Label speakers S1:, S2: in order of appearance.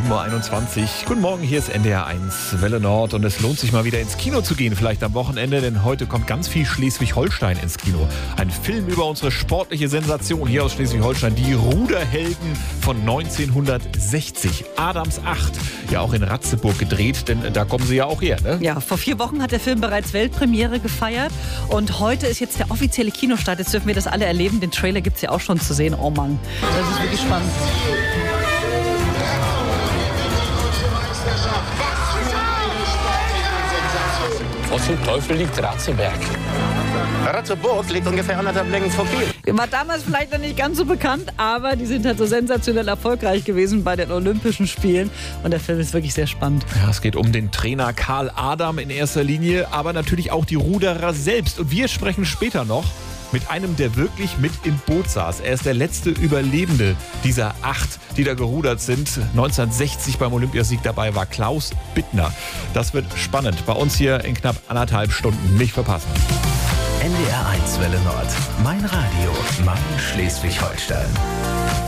S1: 7.21 Uhr. Guten Morgen, hier ist NDR 1 Welle Nord und es lohnt sich mal wieder ins Kino zu gehen, vielleicht am Wochenende, denn heute kommt ganz viel Schleswig-Holstein ins Kino. Ein Film über unsere sportliche Sensation hier aus Schleswig-Holstein, die Ruderhelden von 1960. Adams 8, ja auch in Ratzeburg gedreht, denn da kommen sie ja auch her, ne?
S2: Ja, vor 4 Wochen hat der Film bereits Weltpremiere gefeiert und heute ist jetzt der offizielle Kinostart. Jetzt dürfen wir das alle erleben. Den Trailer gibt es ja auch schon zu sehen. Oh Mann, das ist wirklich spannend.
S3: Wo zum Teufel liegt Ratzeberg?
S4: Ratzeburg liegt ungefähr 1,5 Längen von Kiel.
S2: War damals vielleicht noch nicht ganz so bekannt, aber die sind halt so sensationell erfolgreich gewesen bei den Olympischen Spielen. Und der Film ist wirklich sehr spannend.
S1: Ja, es geht um den Trainer Karl Adam in erster Linie, aber natürlich auch die Ruderer selbst. Und wir sprechen später noch mit einem, der wirklich mit im Boot saß. Er ist der letzte Überlebende dieser 8, die da gerudert sind. 1960 beim Olympiasieg dabei war Klaus Bittner. Das wird spannend. Bei uns hier in knapp 1,5 Stunden. Nicht verpassen.
S5: NDR 1 Welle Nord. Mein Radio. Mein Schleswig-Holstein.